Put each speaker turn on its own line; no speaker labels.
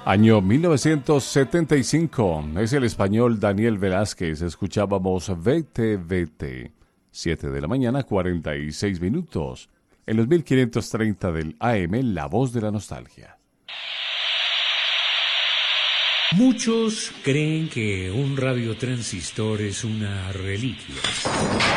Año 1975. Es el español Daniel Velázquez. Escuchábamos Vete, Vete. 7 de la mañana, 46 minutos. En los 1530 del AM, La Voz de la Nostalgia.
Muchos creen que un radiotransistor es una reliquia.